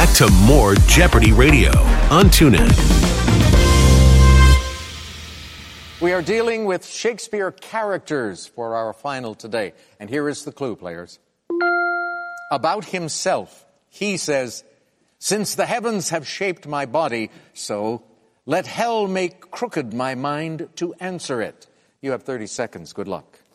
back to more Jeopardy Radio on TuneIn. We are dealing with Shakespeare characters for our final today. And here is the clue, players. About himself, he says, "Since the heavens have shaped my body, so let hell make crooked my mind to answer it." You have 30 seconds. Good luck.